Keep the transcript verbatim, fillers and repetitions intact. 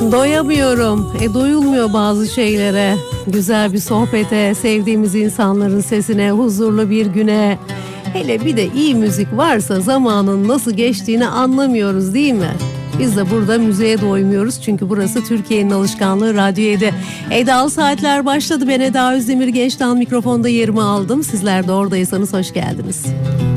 Doyamıyorum. E doyulmuyor bazı şeylere. Güzel bir sohbete, sevdiğimiz insanların sesine, huzurlu bir güne. Hele bir de iyi müzik varsa zamanın nasıl geçtiğini anlamıyoruz değil mi? Biz de burada müziğe doymuyoruz çünkü burası Türkiye'nin alışkanlığı Radyo yedi. Edalı Saatler başladı. Ben Eda Özdemir Genç'ten mikrofonda yerimi aldım. Sizler de oradaysanız hoş geldiniz.